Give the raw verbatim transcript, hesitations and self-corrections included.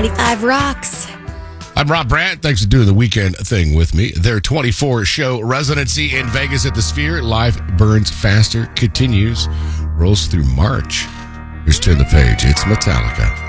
ninety-five rocks. I'm Rob Brandt. Thanks for doing the weekend thing with me. Their twenty-four show residency in Vegas at the Sphere. Life Burns Faster continues, rolls through March. Here's Turn the Page. It's Metallica.